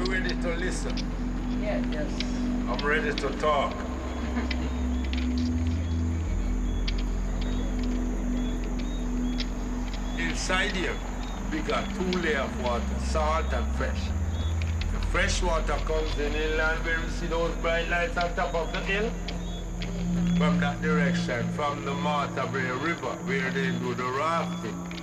you ready to listen? Yes. I'm ready to talk. Inside here, we got 2 layers of water, salt and fresh. The fresh water comes in inland where we see those bright lights on top of the hill. From that direction, from the Matabele River, where they do the rafting.